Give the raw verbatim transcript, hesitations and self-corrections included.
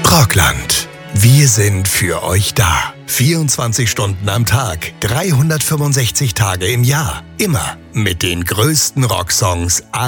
Rockland. Wir sind für euch da. vierundzwanzig Stunden am Tag, dreihundertfünfundsechzig Tage im Jahr. Immer mit den größten Rocksongs aller